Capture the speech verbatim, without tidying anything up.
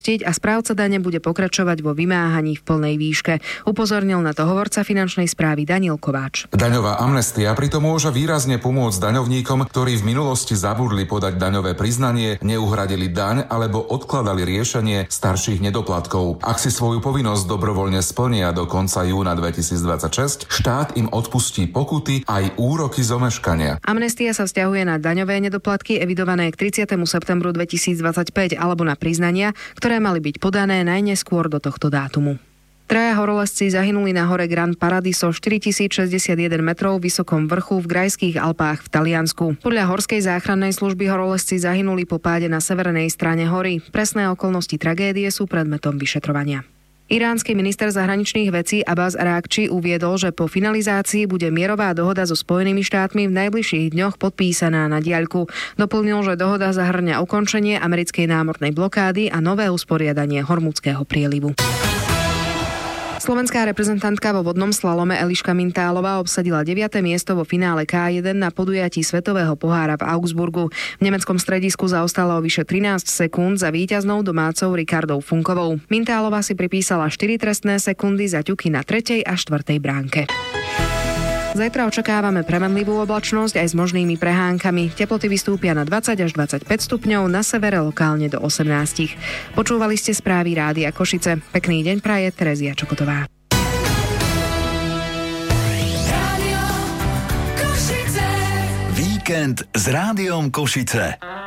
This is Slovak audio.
a správca dane bude pokračovať vo vymáhaní v plnej výške. Upozornil na to hovorca finančnej správy Daniel Kováč. Daňová amnestia pritom môže výrazne pomôcť daňovníkom, ktorí v minulosti zabudli podať daňové priznanie, neuhradili daň alebo odkladali riešenie starších nedoplatkov. Ak si svoju povinnosť dobrovoľne splnia do konca júna dvetisícdvadsaťšesť, štát im odpustí pokuty aj úroky z omeškania. Amnestia sa vzťahuje na daňové nedoplatky evidované k tridsiatemu septembru dvetisícdvadsaťpäť alebo na priznania, ktoré ktoré mali byť podané najneskôr do tohto dátumu. Traja horolezci zahynuli na hore Gran Paradiso, štyritisícšesťdesiatjeden metrov vysokom vrchu v Grajských Alpách v Taliansku. Podľa horskej záchrannej služby horolezci zahynuli po páde na severnej strane hory. Presné okolnosti tragédie sú predmetom vyšetrovania. Iránsky minister zahraničných vecí Abbas Arákči uviedol, že po finalizácii bude mierová dohoda so Spojenými štátmi v najbližších dňoch podpísaná na diaľku. Doplnil, že dohoda zahŕňa ukončenie americkej námornej blokády a nové usporiadanie Hormuzského prielivu. Slovenská reprezentantka vo vodnom slalome Eliška Mintálová obsadila deviate miesto vo finále ká jeden na podujatí Svetového pohára v Augsburgu. V nemeckom stredisku zaostala o vyše trinásť sekúnd za víťaznou domácou Rikardou Funkovou. Mintálová si pripísala štyri trestné sekundy za ťuky na tretej a štvrtej bránke. Zajtra očakávame premenlivú oblačnosť aj s možnými prehánkami. Teploty vystúpia na dvadsať až dvadsaťpäť stupňov, na severe lokálne do osemnásť. Počúvali ste správy Rádia Košice. Pekný deň praje Terezia Čokotová. Víkend s Rádiom Košice.